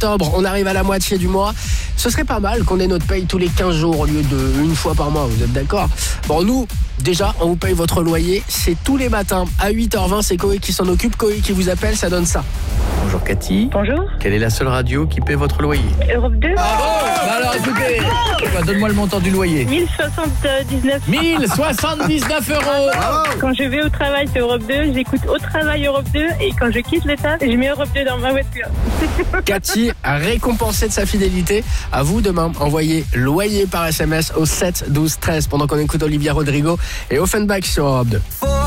octobre, on arrive à la moitié du mois. Ce serait pas mal qu'on ait notre paye tous les 15 jours au lieu de une fois par mois, vous êtes d'accord? Bon, nous, déjà, on vous paye votre loyer, c'est tous les matins à 8h20, c'est Koé qui s'en occupe, Koé qui vous appelle, ça donne ça. Bonjour Cathy. Bonjour. Quelle est la seule radio qui paie votre loyer? Europe 2. Alors écoutez, donne-moi le montant du loyer. 1079. 1079 euros. Quand je vais au travail, c'est Europe 2. J'écoute au travail Europe 2. Et quand je quitte le taf, je mets Europe 2 dans ma voiture. Cathy a récompensé de sa fidélité. À vous demain, envoyez loyer par SMS au 7 12 13 pendant qu'on écoute Olivia Rodrigo et Offenbach sur Europe 2.